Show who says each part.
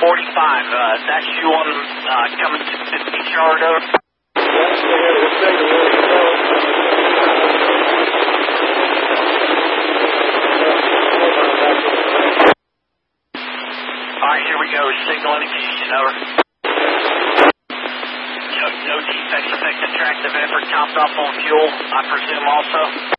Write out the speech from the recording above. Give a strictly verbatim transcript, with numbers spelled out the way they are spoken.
Speaker 1: forty-five, uh, that's you on, uh, coming to fifty Charlotte over. Alright, here we go, signal indication, over. No, no defects affect attractive effort, topped off on fuel, I presume also.